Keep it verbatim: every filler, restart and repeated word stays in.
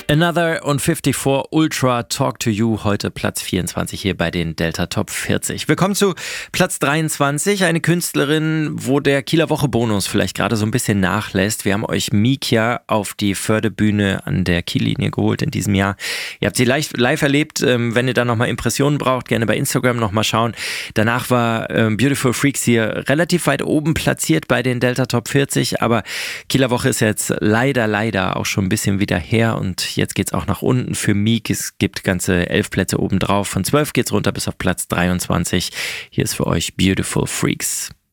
Another und fünfundfünfzig Ultra Talk to You, heute Platz vierundzwanzig hier bei den Delta Top vierzig. Willkommen zu Platz dreiundzwanzig, eine Künstlerin, wo der Kieler Woche Bonus vielleicht gerade so ein bisschen nachlässt. Wir haben euch Mikia auf die Förderbühne an der Kiellinie geholt in diesem Jahr. Ihr habt sie live, live erlebt, wenn ihr da nochmal Impressionen braucht, gerne bei Instagram nochmal schauen. Danach war ähm, Beautiful Freaks hier relativ weit oben platziert bei den Delta Top vierzig, aber Kieler Woche ist jetzt leider, leider auch schon ein bisschen wieder her und jetzt geht's auch nach unten für Meek. Es gibt ganze elf Plätze oben drauf. Von zwölf geht's runter bis auf Platz dreiundzwanzig. Hier ist für euch Beautiful Freaks.